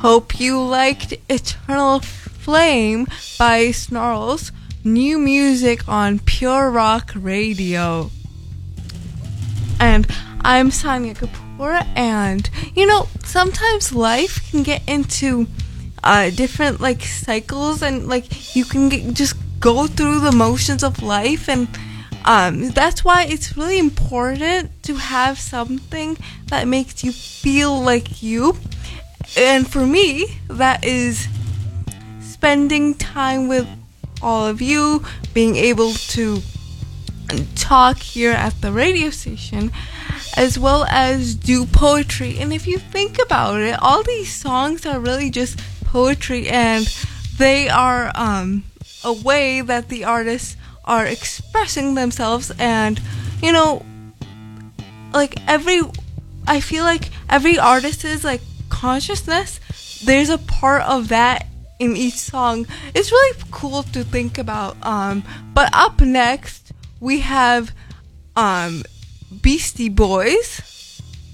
Hope you liked Eternal Flame by Snarls. New music on Pure Rock Radio. And I'm Sonia Kapoor, and sometimes life can get into different cycles, and you can just go through the motions of life, and that's why it's really important to have something that makes you feel like you. And for me, that is spending time with all of you, being able to talk here at the radio station, as well as do poetry. And if you think about it, all these songs are really just poetry, and they are a way that the artists are expressing themselves. And I feel like every artist's consciousness, there's a part of that in each song. It's really cool to think about. But up next we have Beastie Boys